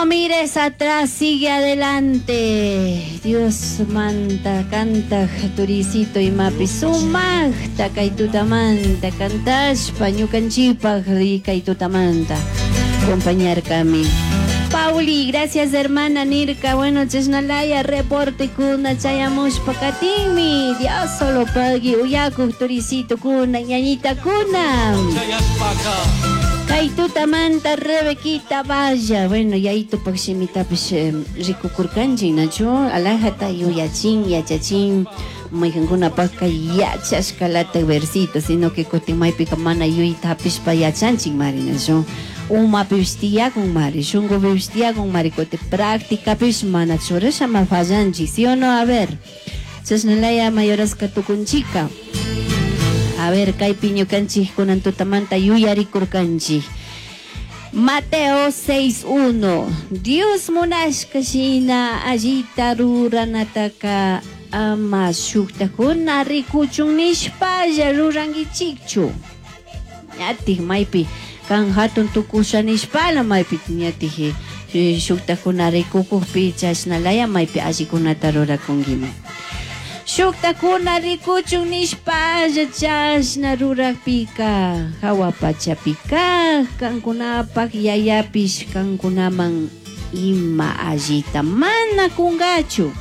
Mires atrás, sigue adelante. Dios manta, canta, turicito y mapi sumagta, kaitutamanta, cantas, pañucanchipa, kaitutamanta. Acompañar Cami. Pauli, gracias hermana Nirka. Bueno, Chesnalaya, reporte kuna, chayamush pakatimi. Dios solo pagi, uyaku, turicito kuna, ñañita kuna. Kaitutamanta, Rebequita, vaya. Bueno, ya ahí tu paximita, pues, rikukurkanji, nacho. Alajata, yuyachin, yachachin. Maikanguna paca, yachas, calata, versito, sino que cotimay picamana, yuyita, pispa, yachanchin, marinacho. Uma pistia con mari, shungo pistia con maricote práctica pismana choresa mafayanchi, ¿sí o no? A ver, chasnelaya mayoras katukunchika. A ver, kay piño canchi con antutamanta yuyari kurkanchi. Mateo 6:1. Dios munashkashina ajita ruranataka ama shukta kuna rikuchun nishpaya rurangichikchu. Yati maipi. Kan hatun tukusan ispala maipi tinyatihi shukta kunare kukupi chasnalaya maipi asikunata rura kungima shukta kunari kuchun nispalla chasna rura pika hawa pachapika kankunapak yayapish kankunaman ima ajita mana kungachu.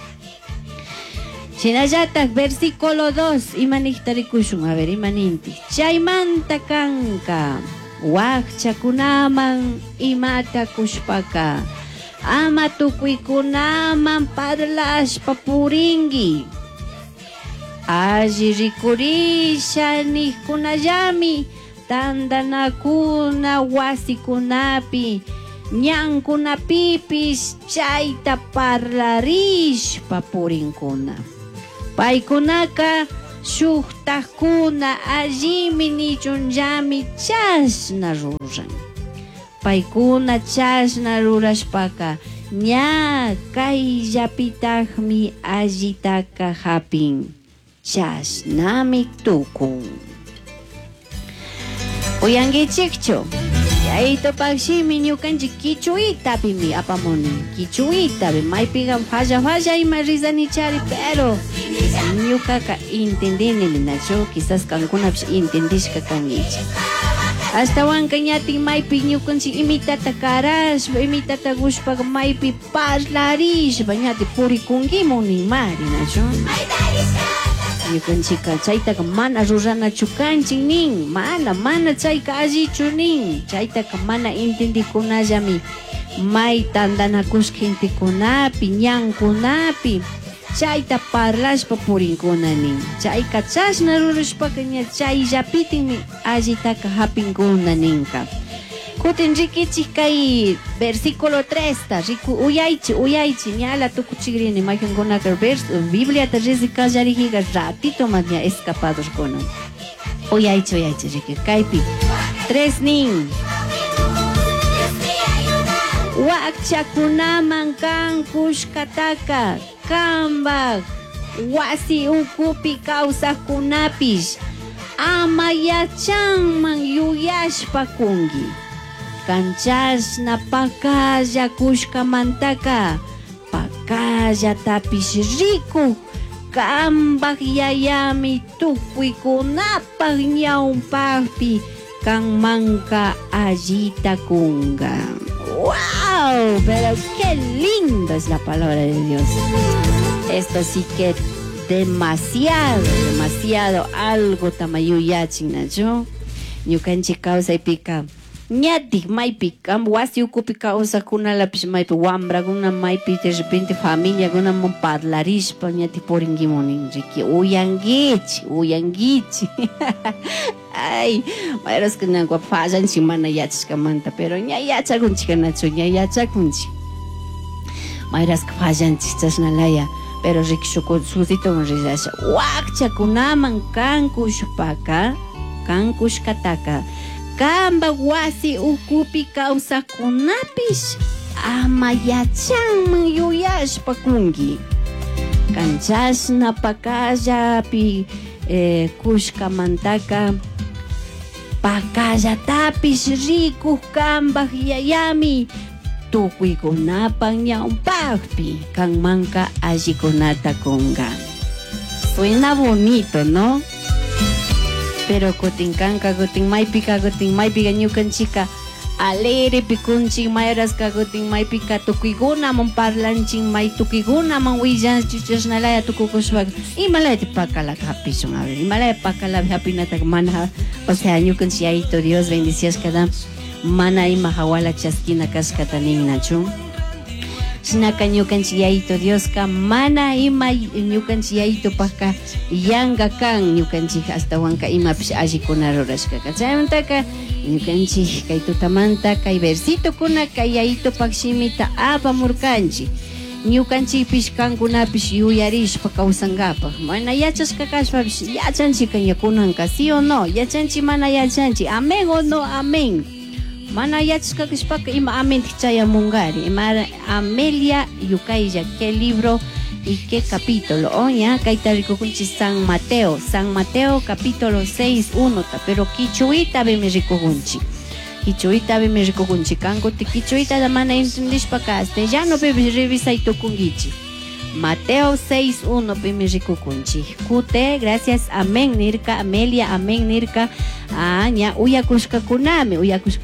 Chinayatak versículo 2 imanihtarikushun. A ver, imaninti chaymanta kanka wakchakunaman imata kushpaka ama tukuykunaman parlashpa puringi alli rikurisha nihkunallami tandanakuna wasikunapi ñankunapipis chayta parlarishpa purinkuna paykunaka shuktakuna allimi nichunllami chasna ruran. Paykuna chasna rurashpaka ña kayllapitajmi allitaka hapin chasnami tukun. Uyangichikchu yayito pakshimi ñukanchik kichuytapimi apamuni kichuytapi maypiqa falla ima risanichari pero ñukaka intendini nacho quizás kankunapish intendishka kangichik hasta wanka ñatin maypi ñukanchik imitata karashpa imitata gushpaqa maypi parlarishpa ñati purikunkimun nimari nacho ñukanchika chaytaka mana ruranachu kanchik nin mana chayka allichu nin chaytaka mana intendikunallami may tandanakushka gentekunapi ñankunapi chayta parlashpa purinkuna nin chayka chashna rurashpaka ña chayllapitinmi allitaka hapinkuna ninka. Kutin rikichik kay versículo 3 riku uyaychi ñala tukuchigrini mayjunkunaka Bibliata risikallarijiga ratito más ña escapados kuna uyaychi riki kaypi 3 nin wakchakunaman kan kushkataka kambak wasi ukupi kawsaqkunapish ama yachanman yuyashpa kungi kanchasna pakalla kushkamantaka pakalla tapish riku kambak yayami tukuykunapaq ñawpaqpi kanmanka allita kunga. ¡Wow! Pero qué lindo es la palabra de Dios. Esto sí que demasiado algo tamayuyachin nacho. Ñukanchik kawsaypika ñatik maypi wasi ukupi kawsaqkunalapish maypi wambrakuna maypi de repente familiakunaman parlarishpa ñatik purinkimun riki uyangichi ay mayraskunaqa fallanchik mana yachashkamanta pero ña yachakunchik nacho ña yachakunchik mayraska fallanchik chashnalaya pero rikishukusutitoman risasha wakchakunaman kankushpaka kankushkataka kamba wasi ukupi kawsaqkunapish ama yachanman yuyashpa kungi kanchasna pakallapi kushkamantaka pakallatapish rikuq kambaq yayami tukuykunapan ñawpaqpi kanmanka allikunata kunqami. Suena bonito, ¿no? Pero kutinkanka kutinmaypika ñukanchika alegre pikunchik mayrasqa kutinmaypika tukuykunaman parlanchik may tukuykunaman willanchik chashnalaya tukukushpa imalaya pakalata hapishun, a ver, imalaya pakalata hapinata mana, o sea, ñukanchik yayito Dios bendiciashkata mana ima hawala chaskina kashkata ninnachu. Shinaka ñukanchik yayito Dioska mana ima ñukanchik yayito paka yanga kan ñukanchik astawanka imapish allikuna rurashkaka. Chaymantaka ñukanchik kay tutamanta kay versito kuna kay yayito pakshimita apamurkanchik. Ñukanchikpish kankunapish yuyarishpa kawsankapaq. Mana yachashka kashpapish yachanchik yakunanka, sí o no, yachanchik mana yachanchik, amén o no amén. Mana yachashka kashpaka ima amén tichayamungari. Ima Amelia Yukaya, qué libro y qué capítulo. Oña, kaita rikukunchi San Mateo capítulo 6:1, pero kichuita be me rikukunchi. Kichuita be me rikukunchi. Kanko te kichuita da mana entendishpa castellano be revisai tukungichi. Mateo 6:1 be me rikukunchi. Kute, gracias, amén nirka, Amelia, amén nirka. Ña uyakushka kunami.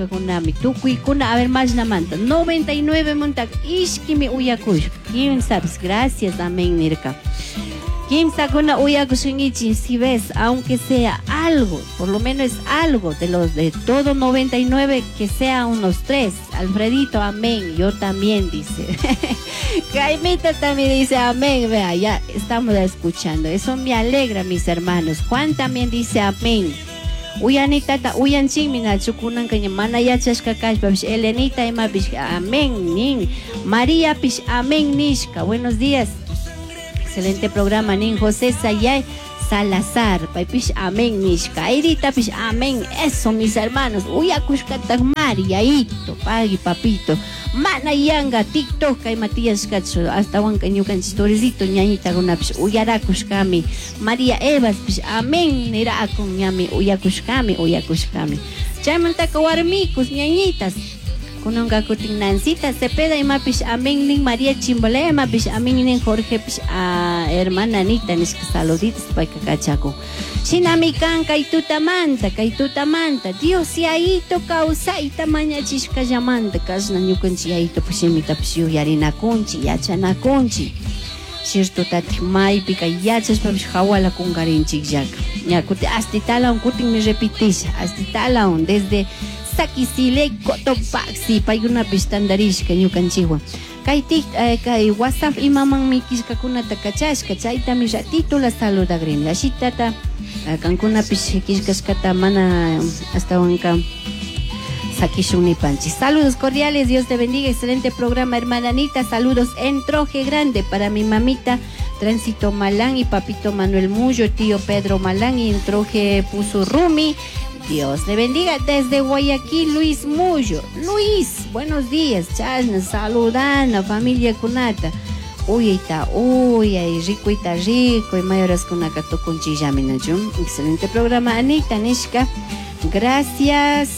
Tukui kuna, a ver más la manta. 99 montak, ishkimi uyakushka. ¿Quién sabes? Gracias, amén nirka. ¿Quién sakuna uyakushungichi? Si ves, aunque sea algo, por lo menos es algo de todo 99, que sea unos 3. Alfredito, amén. Yo también, dice. Jaimita también dice amén. Vea, ya estamos escuchando. Eso me alegra, mis hermanos. Juan también dice amén. Uyanitata, uyanchimina, chukunan kanya mana yachashka kashpapish, Elenita imapish, amén, nin. María pish, amén, nishka. Buenos días. Excelente programa, nin. José Sayay Salazar, paipish, amén, nishka. Airita pish, amén. Eso, mis hermanos. Uyakushkatak Mariaito, pagi, papito. Mana yanga, TikTok, kay Matías Katsu, hasta Juan Cañucan Chistorecito, ñañita gunapish, uyarakushkami. María Evas, pish, amén, nira akun ñami, uyakushkami. Chaymantaka warmikus, ñañitas. Kunonga kutin Nancita Cepeda imapish, amén, nin María Chimbolea, imapish, amén, nin Jorge, pish, hermana Anita, niska saluditos, paika kachaku. Shinami kan kay tutamanta. Dios yaito kausaita mañachishka llamanta. Kasna ñukanchi yaito pushimita pishu yarinakunchi, yachanakunchi. Cierto tati maypi kay yachashpa pish hawala kungarinchik llaka. Ya kuti astitalaun kutin me repitisha. Astitalaun desde Saquicile Cotopaxi paykunapish tandarishka ñukanchiwan. Kay WhatsApp imaman mikishkakunata kachashka. Chaytami ratito la saludagrin. La shitata kankunapish kishkashkata mana hasta wanka sakishuni panchi. Saludos cordiales, Dios te bendiga, excelente programa, hermana Anita. Saludos en Troje Grande para mi mamita Tránsito Malán y papito Manuel Mullo, tío Pedro Malán y en Troje Pusurrumi. Dios le bendiga desde Guayaquil, Luis Mullo. Luis, buenos días, chasna, saludana, familia Kunata. Uy, rico, y mayoras con acá toconchi llaminachum. Excelente programa, Anita, Nishka. Gracias,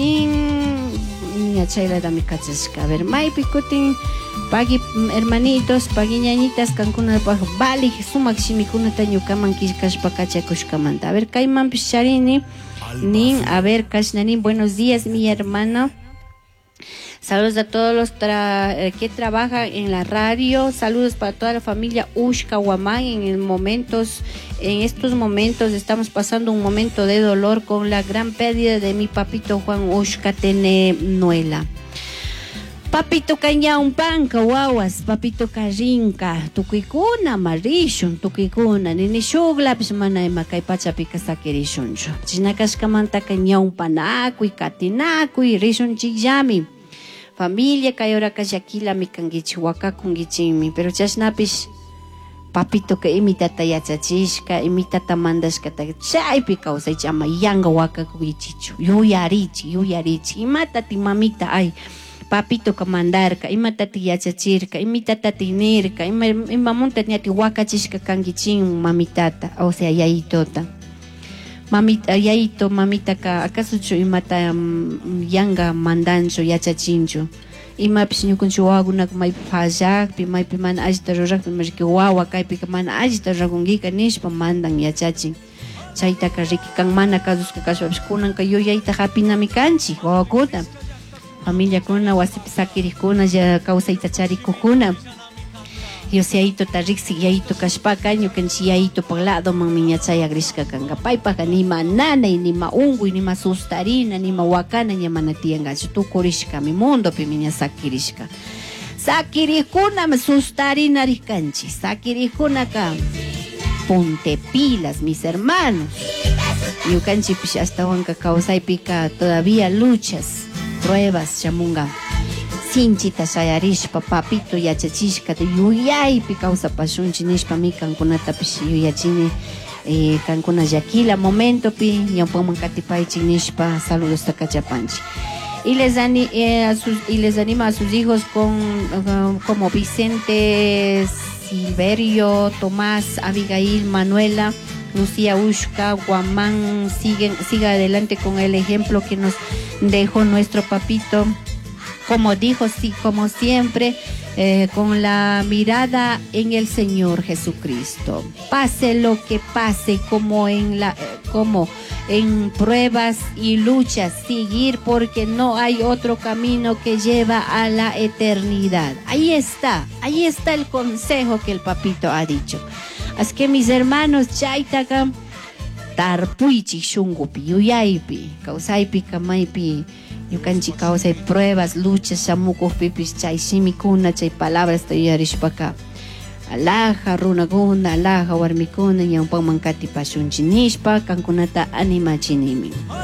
niña chayla da mi cachasca. A ver, mai picotin, pagi hermanitos, pagi ñañitas, cancuna bali, sumak shimikuna tañukaman kishkash pakacha kushkamanta. A ver, kaiman pisharini. A ver, Kashnanin, buenos días, mi hermano. Saludos a todos los que trabajan en la radio. Saludos para toda la familia Ushka Huamán. En estos momentos estamos pasando un momento de dolor con la gran pérdida de mi papito Juan Ushka Tenenuela. Papito caña un panca, guaguas, papito carinca, tuquicuna, marishun, tuquicuna, nini shugla, pismana y macay pachapica saquerishuncho. Chinacascamanta caña un panaco y catinaco y rishun chigyami. Familia kayora kayakila mi kangichihuaca kungichimi, pero chasnapish papito que imitata yachachishka, imitata mandashka, chaypi causa y chama yanga waka kugichichu, yuyarichi, imatati mamita, ay. Papito kamandarka, imatati yachachirka, imitata tinirka, imamunta ñati wakachishka kangichin mamitata, o sea, yaitota. Mamita, yaito, mamita ka, acaso imata yanga mandancho, yachachincho. imapish ñukunchik wawakunaka maypi fallakpi maypi mana allita rurakpi mariki wawa kaypika mana allita rurakunkika nishpa mandan yachachin chaytaka riki kan mana kasuska kashpapish kunanka yuyayta hapinami kanchik wawakuna familiakuna wasipi sakirikkuna kawsayta charikukkuna Diosito tariksi yaito kashpaka ñukanchik yaitopak ladomanmi ñachay agrishka kanka paypaka nima nanay nima unkuy nima sustarina nima wakana ña mana tiyankachu tukurishkami mundopimi ña sakirishka sakirikunami sustarinari kanchik sakirikunaka ponte pilas mis hermanos ñukanchikpish ashtawanka kawsaypika todavía luchas pruebas shamunga sinchita shayarishpa papito yachachishka de yuyaypi kawsapashunchik nishpami kankunatapish yuyachini kankuna llakila momentopi ñawpakman katipaychik nishpa saludos kachapanchik y les anima a sus hijos como Vicente, Silverio, Tomás, Abigail, Manuela, Lucía, Ushka, Guamán. Siga adelante con el ejemplo que nos dejó nuestro papito. Como dijo, sí, como siempre, con la mirada en el Señor Jesucristo. Pase lo que pase, como en pruebas y luchas, seguir porque no hay otro camino que lleva a la eternidad. Ahí está el consejo que el papito ha dicho. Así que mis hermanos, chaitaka, tarpuichi shungupi, yuyaypi, kausaypi, kamaypi, ñukanchik kawsay pruebas, luchas, shamukuqpipis chay simikuna, chay palabras tayarishpaka. Alaja runakuna, alaja warmikuna, ñawpakman katipashunchik nishpa, kankunata animachinimi.